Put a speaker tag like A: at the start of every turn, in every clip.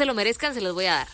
A: se lo merezcan, se los voy a dar.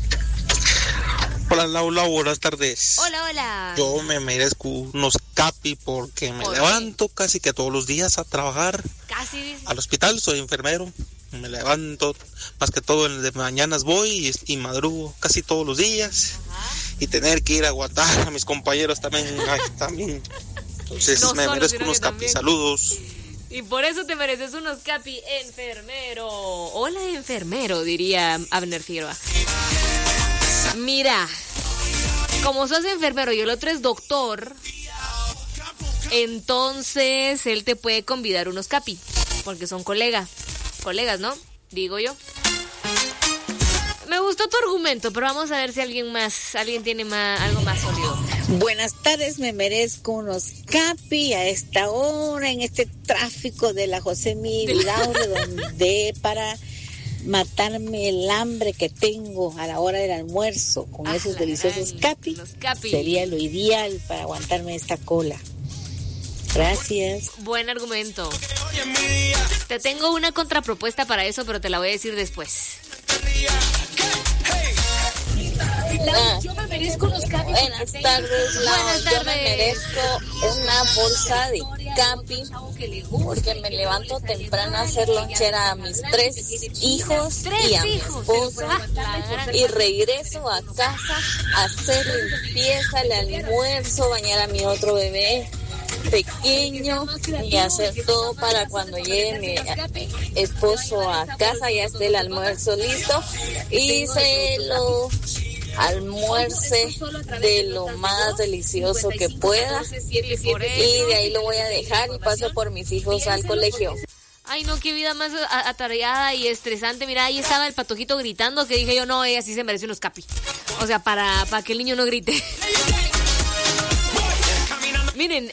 B: Hola Laura, buenas tardes.
A: Hola.
B: Yo me merezco unos capi porque me levanto casi que todos los días a trabajar.
A: Casi.
B: Al hospital, soy enfermero. Me levanto, más que todo de mañanas voy y madrugo casi todos los días. Ajá. Y tener que ir a aguantar a mis compañeros también. También. Entonces no me merezco unos capi. Saludos.
A: Y por eso te mereces unos capi, enfermero. Hola, enfermero, diría Abner Figueroa. Mira, como sos enfermero y el otro es doctor, entonces él te puede convidar unos capi, porque son colegas, ¿no? Digo yo. Me gustó tu argumento, pero vamos a ver si alguien tiene algo más sólido.
C: Buenas tardes, me merezco unos capi a esta hora en este tráfico de la José Miguel Laure, donde para matarme el hambre que tengo a la hora del almuerzo con esos deliciosos capi, sería lo ideal para aguantarme esta cola. Gracias.
A: Buen argumento. Te tengo una contrapropuesta para eso, pero te la voy a decir después.
C: Yo me merezco unos capi. Buenas tardes, Buenas tardes. Yo me merezco una bolsa de capi porque me levanto temprano a hacer lonchera a mis 3 hijos y a mi esposo y regreso a casa a hacer limpieza, el almuerzo, bañar a mi otro bebé pequeño y hacer todo para cuando llegue mi esposo a casa ya esté el almuerzo listo y se lo almuerce de lo más delicioso que pueda y de ahí lo voy a dejar y paso por mis hijos al colegio.
A: Ay, no, qué vida más atareada y estresante. Mira, ahí estaba el patojito gritando que dije yo, no, ella sí se merece unos capi. O sea, para que el niño no grite. Miren,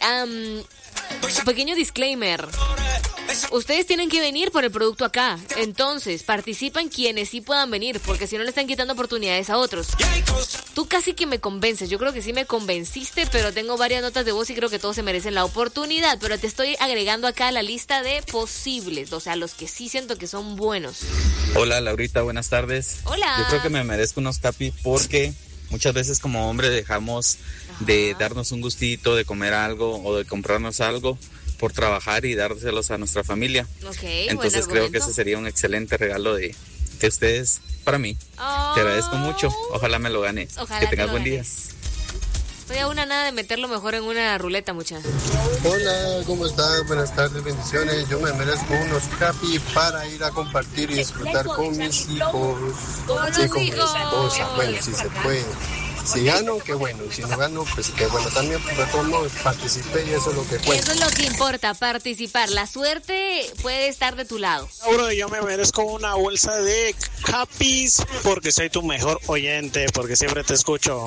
A: pequeño disclaimer. Ustedes tienen que venir por el producto acá. Entonces, participan quienes sí puedan venir, porque si no le están quitando oportunidades a otros. Tú casi que me convences. Yo creo que sí me convenciste, pero tengo varias notas de voz y creo que todos se merecen la oportunidad. Pero te estoy agregando acá la lista de posibles, o sea, los que sí siento que son buenos.
D: Hola, Laurita, buenas tardes.
A: Hola.
D: Yo creo que me merezco unos capi porque muchas veces como hombre dejamos de darnos un gustito, de comer algo o de comprarnos algo por trabajar y dárselos a nuestra familia. Entonces creo que ese sería un excelente regalo de ustedes para mí. Te agradezco mucho. Ojalá me lo ganes. Que tengas buen día.
A: Estoy a una nada de meterlo mejor en una ruleta, muchachos.
E: Hola, ¿cómo estás? Buenas tardes, bendiciones. Yo me merezco unos capi para ir a compartir y disfrutar con mis hijos. Sí, con mi esposa. Bueno, si se puede. Si gano, qué bueno. Si no gano, pues qué bueno también. Pero todos participé y eso es lo que cuenta.
A: Eso es lo que importa, participar. La suerte puede estar de tu lado.
F: Laura, yo me merezco una bolsa de capis porque soy tu mejor oyente, porque siempre te escucho.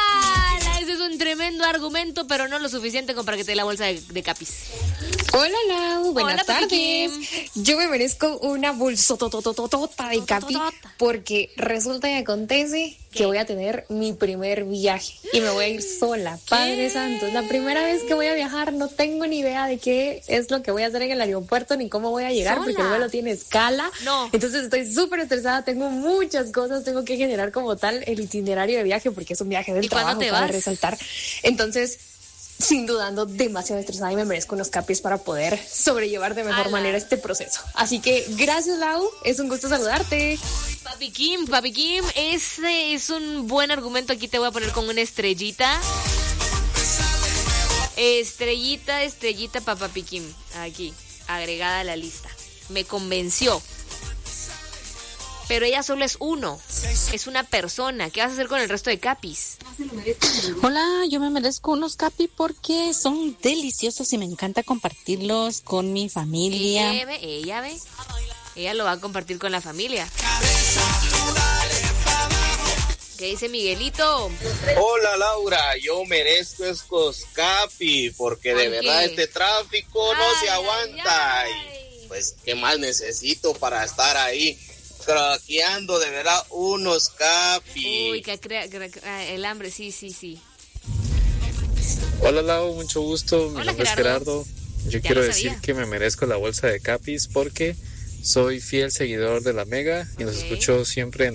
A: Ese es un tremendo argumento, pero no lo suficiente como para que te dé la bolsa de capis.
G: Hola, Lau, buenas tardes. Yo me merezco una bolsototototota de capi porque resulta y acontece que voy a tener mi primer viaje y me voy a ir sola. Padre Santo, es la primera vez que voy a viajar, no tengo ni idea de qué es lo que voy a hacer en el aeropuerto ni cómo voy a llegar porque el vuelo tiene escala.
A: No.
G: Entonces estoy súper estresada, tengo muchas cosas, tengo que generar como tal el itinerario de viaje porque es un viaje del trabajo para resaltar. Entonces, sin dudando, demasiado estresada y me merezco unos capis para poder sobrellevar de mejor manera este proceso. Así que gracias, Lau, es un gusto saludarte.
A: Papi Kim, ese es un buen argumento. Aquí te voy a poner con una estrellita. Estrellita para Papi Kim. Aquí, agregada a la lista. Me convenció. Pero ella solo es uno, es una persona. ¿Qué vas a hacer con el resto de capis?
H: Hola, yo me merezco unos capi porque son deliciosos y me encanta compartirlos con mi familia.
A: Ella ve. Ella lo va a compartir con la familia. ¿Qué dice Miguelito?
I: Hola, Laura, yo merezco estos capi porque de verdad este tráfico no se aguanta. Y pues, ¿qué más necesito para estar ahí? Craqueando de verdad unos capi.
A: Uy, el hambre, sí.
J: Hola, Lau, mucho gusto. Mi nombre es Gerardo. Yo quiero decir que me merezco la bolsa de capis porque soy fiel seguidor de la Mega y los escucho siempre en